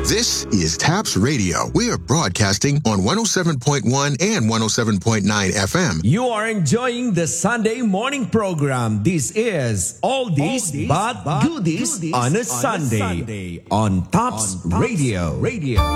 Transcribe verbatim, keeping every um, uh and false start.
This is TAPS Radio. We are broadcasting on one oh seven point one and one oh seven point nine F M. You are enjoying the Sunday morning program. This is Oldies, Oldies but, but Goodies, goodies on a, on Sunday, a Sunday on TAPS Radio. Radio.